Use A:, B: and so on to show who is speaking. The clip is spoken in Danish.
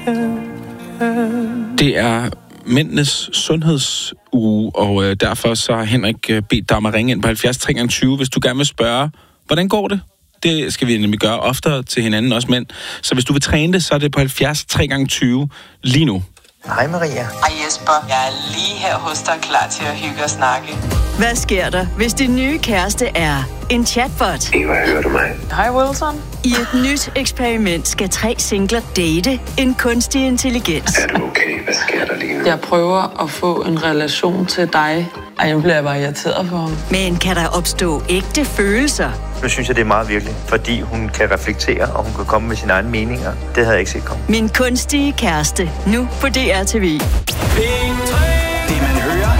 A: Det er mændenes sundhedsuge, og derfor så har Henrik bedt dig om at ringe ind på 70 3x20, hvis du gerne vil spørge, hvordan går det? Det skal vi nemlig gøre oftere til hinanden, også mænd. Så hvis du vil træne det, så er det på 70 3x20 lige nu.
B: Hej Maria.
C: Hej Jesper. Jeg er lige her hos dig, klar til at hygge og snakke.
D: Hvad sker der, hvis din nye kæreste er en chatbot?
B: Eva, hører du mig?
C: Hej Wilson.
D: I et nyt eksperiment skal 3 singler date en kunstig intelligens.
B: Er du okay? Hvad sker der lige nu?
C: Jeg prøver at få en relation til dig. Ej, nu bliver jeg bare irriteret på ham.
D: Men kan der opstå ægte følelser?
B: Nu synes jeg, det er meget virkelig, fordi hun kan reflektere, og hun kan komme med sine egne meninger. Det havde jeg ikke set komme.
D: Min kunstige kæreste, nu på DR TV.
A: Det